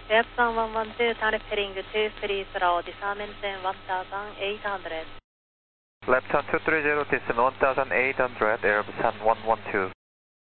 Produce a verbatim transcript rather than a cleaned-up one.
Airplan one one two, turn heading two three zero, disarm engine one thousand eight hundred. Left turn two three zero, descend one thousand eight hundred, Airbus one one two.